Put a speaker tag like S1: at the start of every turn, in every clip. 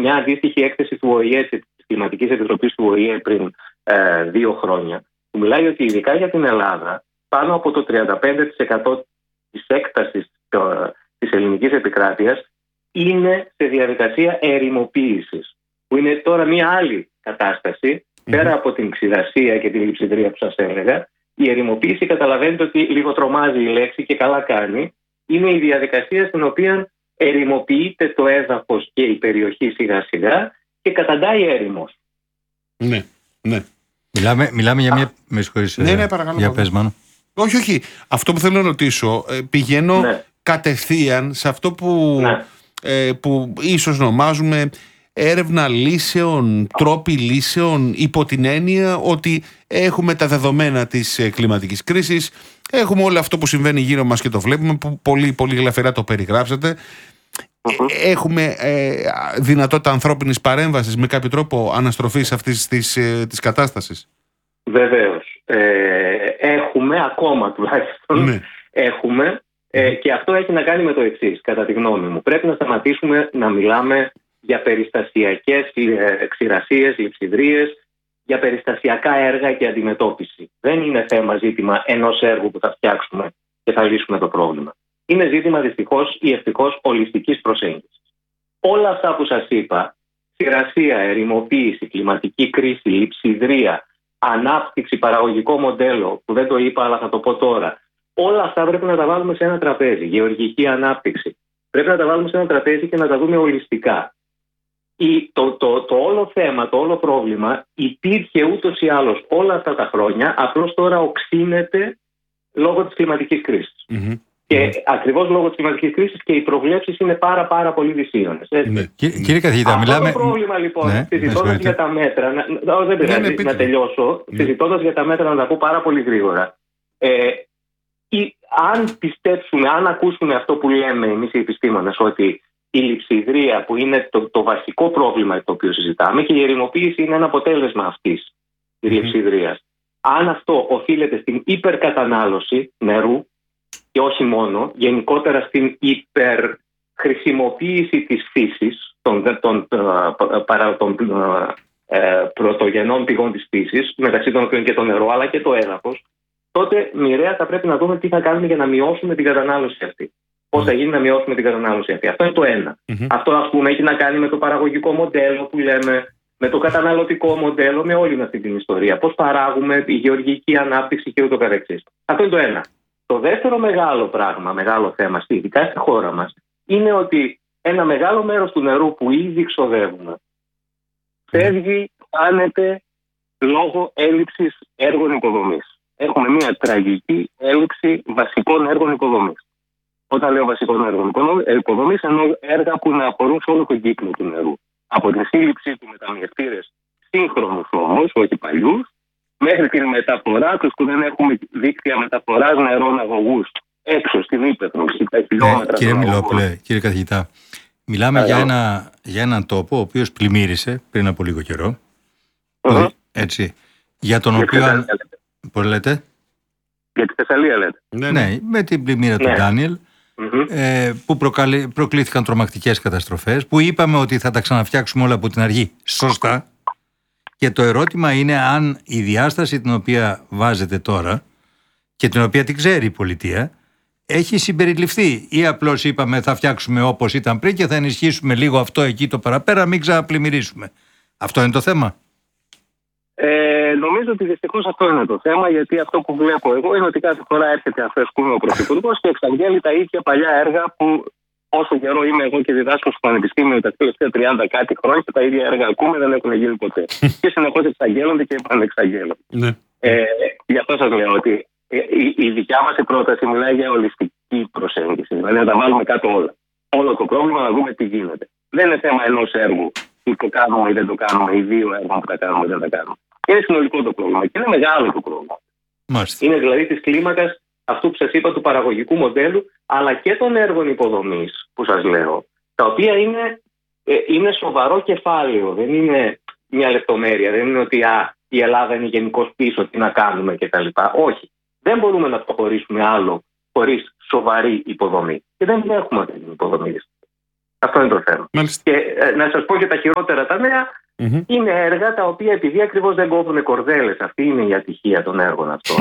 S1: μια αντίστοιχη έκθεση του ΟΗΕ, της Κλιματικής Επιτροπής του ΟΗΕ πριν 2 χρόνια, που μιλάει ότι ειδικά για την Ελλάδα πάνω από το 35% της έκτασης της ελληνικής επικράτειας είναι σε διαδικασία ερημοποίησης, που είναι τώρα μια άλλη κατάσταση, πέρα από την ξηρασία και την λειψιδρία που σας έλεγα. Η ερημοποίηση, καταλαβαίνετε ότι λίγο τρομάζει η λέξη και καλά κάνει, είναι η διαδικασία στην οποία ερημοποιείται το έδαφος και η περιοχή σιγά σιγά και καταντάει έρημος.
S2: Ναι, ναι.
S3: Μιλάμε για μια... Με συγχωρείς,
S2: ναι, παρακαλώ.
S3: Για πες, Μάνο.
S2: Όχι. Αυτό που θέλω να ρωτήσω, πηγαίνω κατευθείαν σε αυτό που ίσως ονομάζουμε έρευνα λύσεων, τρόποι λύσεων, υπό την έννοια ότι έχουμε τα δεδομένα της κλιματικής κρίσης, έχουμε όλο αυτό που συμβαίνει γύρω μας και το βλέπουμε, που πολύ, πολύ γλαφυρά το περιγράψατε. Έχουμε δυνατότητα ανθρώπινης παρέμβασης με κάποιο τρόπο αναστροφής αυτής της κατάστασης?
S1: Βεβαίως. Έχουμε ακόμα τουλάχιστον. Ναι. Έχουμε. Και αυτό έχει να κάνει με το εξής, κατά τη γνώμη μου. Πρέπει να σταματήσουμε να μιλάμε για περιστασιακές ξηρασίες, λειψιδρίες, για περιστασιακά έργα και αντιμετώπιση. Δεν είναι ζήτημα ενός έργου που θα φτιάξουμε και θα λύσουμε το πρόβλημα. Είναι ζήτημα δυστυχώς ή ευτυχώς ολιστικής προσέγγισης. Όλα αυτά που σας είπα, ξηρασία, ερημοποίηση, κλιματική κρίση, λειψιδρία, ανάπτυξη, παραγωγικό μοντέλο, που δεν το είπα αλλά θα το πω τώρα, όλα αυτά πρέπει να τα βάλουμε σε ένα τραπέζι. Γεωργική ανάπτυξη. Πρέπει να τα βάλουμε σε ένα τραπέζι και να τα δούμε ολιστικά. Το όλο θέμα, το όλο πρόβλημα υπήρχε ούτως ή άλλως όλα αυτά τα χρόνια, απλώς τώρα οξύνεται λόγω της κλιματικής κρίσης. Και ακριβώς λόγω της κλιματικής κρίσης και οι προβλέψεις είναι πάρα πολύ δυσίωνες.
S3: Ναι. Κύριε καθηγητά,
S1: αυτό
S3: μιλάμε...
S1: το πρόβλημα λοιπόν, συζητώντας για τα μέτρα, δεν πειράζει να τελειώσω, συζητώντας για τα μέτρα να τα πω πάρα πολύ γρήγορα. Αν πιστέψουμε, αν ακούσουμε αυτό που λέμε εμείς οι επιστήμονες, ότι η λειψιδρία που είναι το βασικό πρόβλημα το οποίο συζητάμε και η ερημοποίηση είναι ένα αποτέλεσμα αυτής της λειψιδρίας. Αν αυτό οφείλεται στην υπερκατανάλωση νερού και όχι μόνο, γενικότερα στην υπερχρησιμοποίηση της φύσης, των πρωτογενών πηγών της φύσης, μεταξύ των οποίων και το νερό αλλά και το έδαφος, τότε μοιραία θα πρέπει να δούμε τι θα κάνουμε για να μειώσουμε την κατανάλωση αυτή. Πώς θα γίνει να μειώσουμε την κατανάλωση αυτή. Αυτό είναι το ένα. Αυτό, ας πούμε, έχει να κάνει με το παραγωγικό μοντέλο που λέμε, με το καταναλωτικό μοντέλο, με όλη αυτή την ιστορία. Πώς παράγουμε, η γεωργική ανάπτυξη και ούτω καθεξής. Αυτό είναι το ένα. Το δεύτερο μεγάλο θέμα, ειδικά στη χώρα μας, είναι ότι ένα μεγάλο μέρος του νερού που ήδη ξοδεύουμε φεύγει, χάνεται λόγω έλλειψης έργων υποδομής. Έχουμε μια τραγική έλλειψη βασικών έργων υποδομής. Όταν λέω βασικών έργων υποδομής, εννοώ έργα που να αφορούν σε όλο τον κύκλο του νερού. Από τη σύλληψή του με ταμιευτήρες σύγχρονους όμως, όχι παλιούς, μέχρι την μεταφορά τους που δεν έχουμε δίκτυα μεταφοράς νερών αγωγούς έξω στην ύπαιθρο.
S3: Κύριε Μιλόπουλε, κύριε καθηγητά, μιλάμε για έναν τόπο ο οποίος πλημμύρισε πριν από λίγο καιρό. Έτσι. Για τον οποίο. Πώς λέτε?
S1: Για τη Θεσσαλία λέτε.
S3: Ναι, με την πλημμύρα του Ντάνιελ, που προκλήθηκαν τρομακτικές καταστροφές, που είπαμε ότι θα τα ξαναφτιάξουμε όλα από την αρχή. Σωστά. Και το ερώτημα είναι αν η διάσταση την οποία βάζετε τώρα και την οποία την ξέρει η πολιτεία έχει συμπεριληφθεί, ή απλώς είπαμε θα φτιάξουμε όπως ήταν πριν και θα ενισχύσουμε λίγο αυτό εκεί το παραπέρα, μην ξαναπλημμυρίσουμε. Αυτό είναι το θέμα.
S1: Νομίζω ότι δυστυχώς αυτό είναι το θέμα, γιατί αυτό που βλέπω εγώ είναι ότι κάθε φορά έρχεται αφέσκουμε ο Πρωθυπουργός και εξαγγέλει τα ίδια παλιά έργα που όσο καιρό είμαι εγώ και διδάσκω στο Πανεπιστήμιο τα τελευταία 30 κάτι χρόνια και τα ίδια έργα ακούμε, δεν έχουν γίνει ποτέ. Και συνεχώς εξαγγέλλονται και επανεξαγγέλλονται. Γι' αυτό σας λέω ότι η δικιά μας πρόταση μιλάει για ολιστική προσέγγιση. Δηλαδή να τα βάλουμε κάτω όλα. Όλο το πρόβλημα να δούμε τι γίνεται. Δεν είναι θέμα ενός έργου που το κάνουμε ή δεν το κάνουμε, ή δύο έργων που τα κάνουμε ή δεν τα κάνουμε. Είναι συνολικό το πρόβλημα και είναι μεγάλο το πρόβλημα.
S3: Μάλιστα.
S1: Είναι δηλαδή της κλίμακας αυτού που σας είπα του παραγωγικού μοντέλου, αλλά και των έργων υποδομής που σας λέω, τα οποία είναι σοβαρό κεφάλαιο, δεν είναι μια λεπτομέρεια, δεν είναι ότι η Ελλάδα είναι γενικώς πίσω, τι να κάνουμε κτλ. Όχι. Δεν μπορούμε να προχωρήσουμε άλλο χωρίς σοβαρή υποδομή. Και δεν έχουμε αυτή την υποδομή. Αυτό είναι το θέμα.
S2: Μάλιστα.
S1: Και να σας πω και τα χειρότερα τα νέα. Είναι έργα τα οποία, επειδή ακριβώς δεν κόβουν κορδέλες, αυτή είναι η ατυχία των έργων αυτών.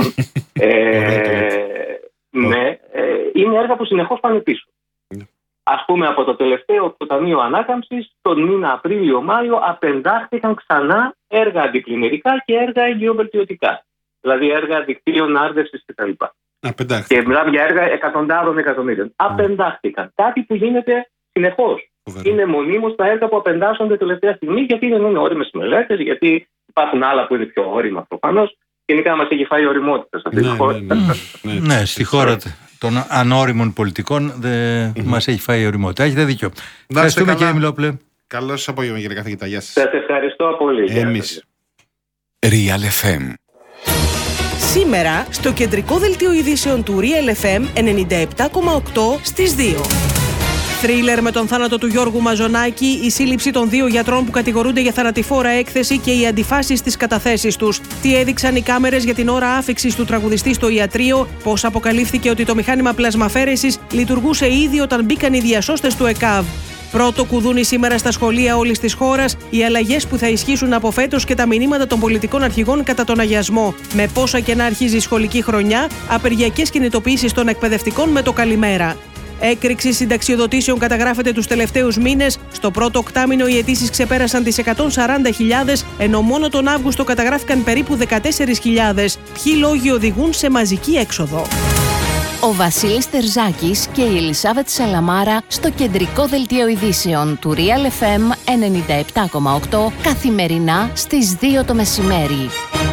S1: Ναι, είναι έργα που συνεχώς πάνε πίσω. Ας πούμε, από το τελευταίο το Ταμείο Ανάκαμψης, τον μήνα Απρίλιο-Μάιο, απεντάχθηκαν ξανά έργα αντιπλημμυρικά και έργα εγγυοβελτιωτικά. Δηλαδή έργα δικτύων άρδευσης κτλ. Και μιλάμε για έργα εκατοντάδων εκατομμύριων. Απεντάχθηκαν. Κάτι που γίνεται συνεχώς. Είναι μονίμως τα έργα που απεντάσσονται τελευταία στιγμή, γιατί δεν είναι όριμες μελέτες, γιατί υπάρχουν άλλα που είναι πιο όριμα προφανώς. Γενικά μας έχει φάει η ωριμότητα σε αυτή τη χώρα.
S3: Ναι, στη χώρα των ανώριμων πολιτικών μας έχει φάει η ωριμότητα. Έχετε δίκιο. Ευχαριστούμε, κύριε Μιλόπουλε.
S2: Καλό σας απόγευμα, κύριε καθηγητά. Γεια σας.
S1: Σας ευχαριστώ πολύ.
S2: Εμείς.
S4: Real FM.
S5: Σήμερα στο κεντρικό δελτίο ειδήσεων του Real FM 97,8 στις 2. Θρίλερ με τον θάνατο του Γιώργου Μαζονάκη, η σύλληψη των 2 γιατρών που κατηγορούνται για θανατηφόρα έκθεση και οι αντιφάσεις στις καταθέσεις τους. Τι έδειξαν οι κάμερες για την ώρα άφιξης του τραγουδιστή στο ιατρείο, πώς αποκαλύφθηκε ότι το μηχάνημα πλασμαφέρεσης λειτουργούσε ήδη όταν μπήκαν οι διασώστες του ΕΚΑΒ. Πρώτο κουδούνι σήμερα στα σχολεία όλης της χώρας, οι αλλαγές που θα ισχύσουν από φέτος και τα μηνύματα των πολιτικών αρχηγών κατά τον αγιασμό. Με πόσα και να αρχίζει η σχολική χρονιά, απεργιακές κινητοποιήσεις των εκπαιδευτικών με το καλημέρα. Έκρηξη συνταξιοδοτήσεων καταγράφεται τους τελευταίους μήνες. Στο πρώτο οκτάμηνο οι αιτήσεις ξεπέρασαν τις 140.000, ενώ μόνο τον Αύγουστο καταγράφηκαν περίπου 14.000. Ποιοι λόγοι οδηγούν σε μαζική έξοδο?
S6: Ο Βασίλης Τερζάκης και η Ελισάβετ Σαλαμάρα στο κεντρικό δελτίο ειδήσεων του Real FM 97,8 καθημερινά στις 2 το μεσημέρι.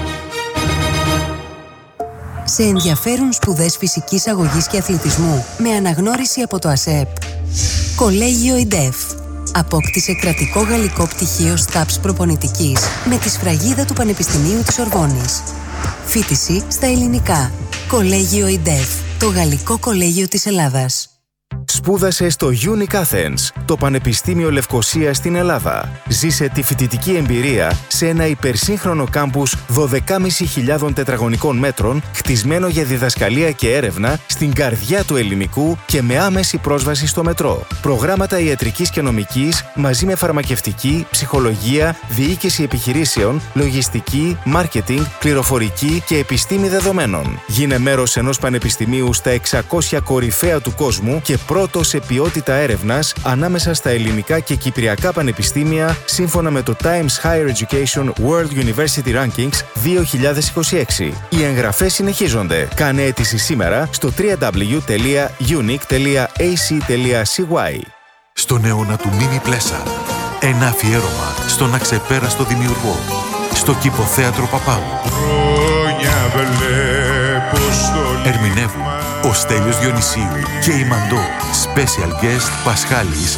S7: Σε ενδιαφέρουν σπουδές φυσικής αγωγής και αθλητισμού με αναγνώριση από το ΑΣΕΠ. Κολέγιο ΙΝΤΕΦ. Απόκτησε κρατικό γαλλικό πτυχίο ΣΤΑΠΣ προπονητικής με τη σφραγίδα του Πανεπιστημίου της Ορβόνης. Φοιτηση στα ελληνικά. Κολέγιο ΙΝΤΕΦ. Το Γαλλικό Κολέγιο της Ελλάδας.
S8: Σπούδασε στο Unic Athens, το Πανεπιστήμιο Λευκωσίας στην Ελλάδα. Ζήσε τη φοιτητική εμπειρία σε ένα υπερσύγχρονο κάμπους 12.500 τετραγωνικών μέτρων, χτισμένο για διδασκαλία και έρευνα στην καρδιά του ελληνικού και με άμεση πρόσβαση στο μετρό. Προγράμματα ιατρικής και νομικής μαζί με φαρμακευτική, ψυχολογία, διοίκηση επιχειρήσεων, λογιστική, μάρκετινγκ, πληροφορική και επιστήμη δεδομένων. Γίνε μέρος ενός πανεπιστημίου στα 600 κορυφαία του κόσμου και πρώτο σε ποιότητα έρευνας ανάμεσα στα ελληνικά και κυπριακά πανεπιστήμια σύμφωνα με το Times Higher Education World University Rankings 2026. Οι εγγραφές συνεχίζονται. Κάνε αίτηση σήμερα στο www.unic.ac.cy.
S4: Στον αιώνα του Μίνι Πλέσα, ένα αφιέρωμα στον αξεπέραστο δημιουργό, στο Κηποθέατρο Παπάγου. Ερμηνεύουν ο Στέλιος Διονυσίου και η Μαντώ. Special guest Πασχάλης.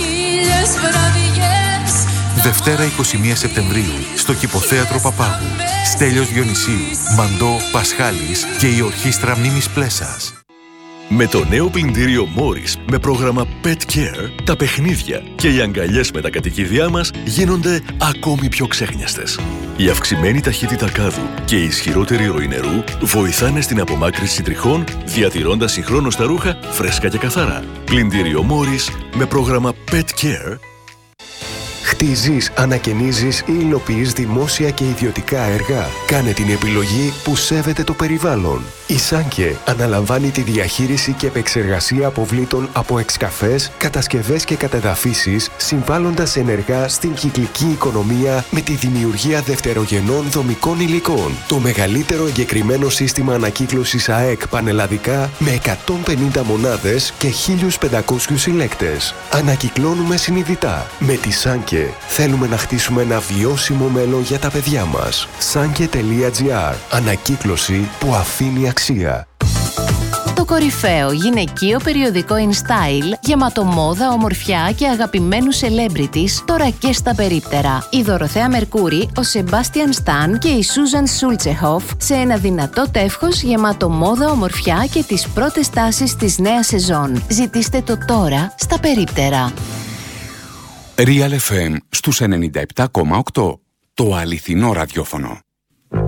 S4: Δευτέρα 21 Σεπτεμβρίου στο Κηποθέατρο Παπάγου. Στέλιος Διονυσίου, Μαντώ, Πασχάλης και η Ορχήστρα Μνήμης Πλέσας.
S9: Με το νέο πλυντήριο Morris με πρόγραμμα Pet Care, τα παιχνίδια και οι αγκαλιές με τα κατοικίδια μας γίνονται ακόμη πιο ξέχνιαστες. Η αυξημένη ταχύτητα κάδου και η ισχυρότερη ροή νερού βοηθάνε στην απομάκρυνση τριχών, διατηρώντας συγχρόνως τα ρούχα φρέσκα και καθαρά. Πλυντήριο Morris με πρόγραμμα Pet Care.
S10: Χτίζεις, ανακαινίζεις ή υλοποιείς δημόσια και ιδιωτικά έργα. Κάνε την επιλογή που σέβεται το περιβάλλον. Η Σάνκε αναλαμβάνει τη διαχείριση και επεξεργασία αποβλήτων από εξκαφές, κατασκευές και κατεδαφίσεις, συμβάλλοντας ενεργά στην κυκλική οικονομία με τη δημιουργία δευτερογενών δομικών υλικών. Το μεγαλύτερο εγκεκριμένο σύστημα ανακύκλωσης ΑΕΚ πανελλαδικά με 150 μονάδες και 1.500 συλλέκτες. Ανακυκλώνουμε συνειδητά. Με τη Σάνκε θέλουμε να χτίσουμε ένα βιώσιμο μέλλον για τα παιδιά μας. Sanke.gr. Ανακύκλωση που αφήνει αξία.
S6: Το κορυφαίο γυναικείο περιοδικό InStyle, γεμάτο μόδα, ομορφιά και αγαπημένους celebrities, τώρα και στα περίπτερα. Η Δωροθέα Μερκούρη, ο Σεμπάστιαν Σταν και η Σούζαν Σούλτσεχοφ σε ένα δυνατό τεύχος γεμάτο μόδα, ομορφιά και τις πρώτες τάσεις της νέας σεζόν. Ζητήστε το τώρα στα περίπτερα.
S4: Real FM στους 97,8. Το αληθινό ραδιόφωνο.